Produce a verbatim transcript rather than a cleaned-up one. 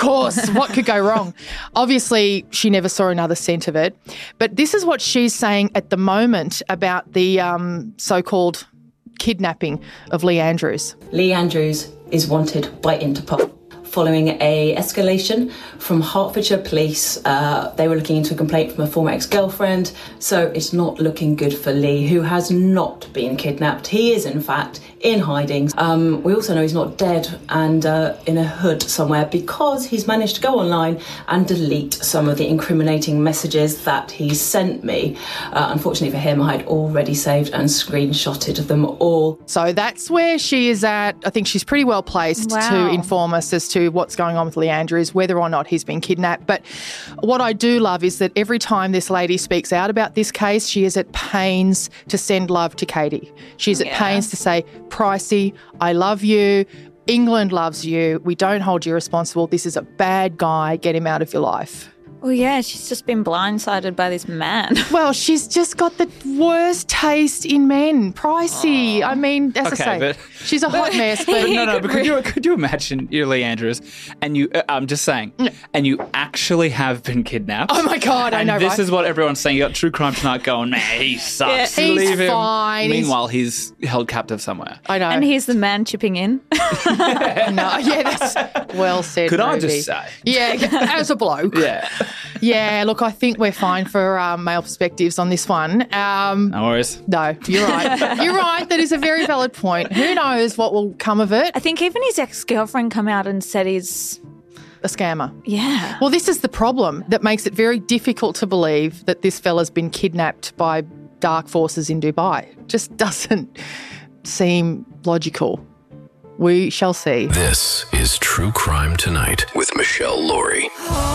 course. What could go wrong? Obviously, she never saw another cent of it. But this is what she's saying at the moment about the um, so-called kidnapping of Leigh Andrews. Leigh Andrews is wanted by Interpol. Following a escalation from Hertfordshire Police, uh, they were looking into a complaint from a former ex-girlfriend, so it's not looking good for Leigh, who has not been kidnapped. He is, in fact, in hiding. Um, we also know he's not dead and uh, in a hood somewhere because he's managed to go online and delete some of the incriminating messages that he sent me. Uh, unfortunately for him, I had already saved and screenshotted them all. So that's where she is at. I think she's pretty well placed Wow. to inform us as to what's going on with Leigh Andrews, whether or not he's been kidnapped. But what I do love is that every time this lady speaks out about this case, she is at pains to send love to Katie. She's at Yeah. pains to say, Pricey, I love you. England loves you. We don't hold you responsible. This is a bad guy. Get him out of your life. Well, yeah, she's just been blindsided by this man. Well, she's just got the worst taste in men. Pricey. I mean, as Okay, I say, but- she's a hot mess. But But no, no, could but could you, could you imagine you're Leigh Andrews and you, uh, I'm just saying, and you actually have been kidnapped? Oh my God, I and know, this right? is what everyone's saying. You got True Crime Tonight going, man, he sucks. Yeah, he's Leave him. fine. He's- Meanwhile, he's held captive somewhere. I know. And here's the man chipping in. No, yeah, that's well said. Could I Ruby. just say? Yeah, as a bloke. Yeah. Yeah, look, I think we're fine for um, male perspectives on this one. Um, No worries. no, you're right. You're right. That is a very valid point. Who knows what will come of it? I think even his ex-girlfriend come out and said he's, A scammer. yeah. Well, this is the problem that makes it very difficult to believe that this fella's been kidnapped by dark forces in Dubai. Just doesn't seem logical. We shall see. This is True Crime Tonight with Michelle Laurie.